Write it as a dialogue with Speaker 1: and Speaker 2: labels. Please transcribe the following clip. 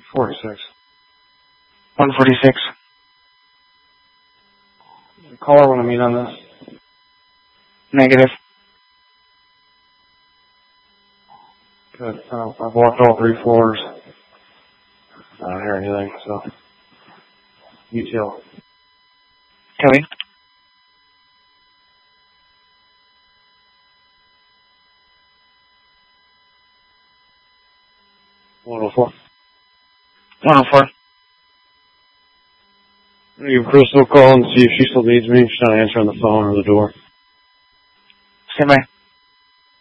Speaker 1: 46.
Speaker 2: 146.
Speaker 1: Call her when I meet on this.
Speaker 2: Negative.
Speaker 1: Good. I've walked all 3 floors. I don't hear anything, so. You too.
Speaker 2: Copy.
Speaker 1: $104.
Speaker 2: 104.
Speaker 1: Give Crystal a call and see if she still needs me. She's not answering the phone or the door.
Speaker 2: Stand by.